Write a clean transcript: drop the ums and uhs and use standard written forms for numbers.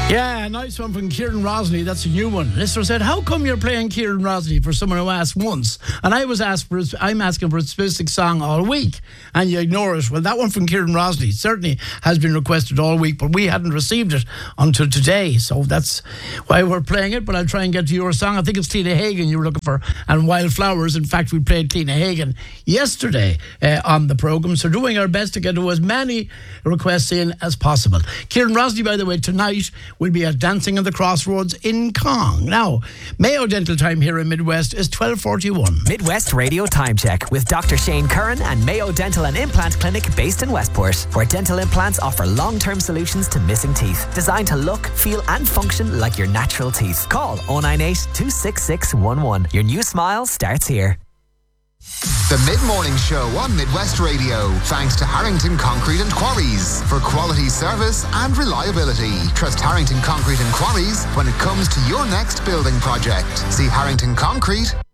Yeah, nice one from Kieran Rosley. That's a new one. Listener said, how come you're playing Kieran Rosley for someone who asked once? And I'm asking for a specific song all week, and you ignore it. Well, that one from Kieran Rosley certainly has been requested all week, but we hadn't received it until today. So that's why we're playing it, but I'll try and get to your song. I think it's Cliona Hagan you were looking for, and Wildflowers. In fact, we played Cliona Hagan yesterday on the programme, so doing our best to get to as many requests in as possible. Kieran Rosley, by the way, tonight will be at Dancing on the Crossroads in Cong. Now, Mayo Dental time here in Midwest is 12:41. Midwest Radio Time Check with Dr. Shane Curran and Mayo Dental and Implant Clinic based in Westport, where dental implants offer long-term solutions to missing teeth, designed to look, feel and function like your natural teeth. Call 098 266 11. Your new smile starts here. The Mid-Morning Show on Midwest Radio, thanks to Harrington Concrete and Quarries for quality service and reliability. Trust Harrington Concrete and Quarries when it comes to your next building project. See harringtonconcrete.ie.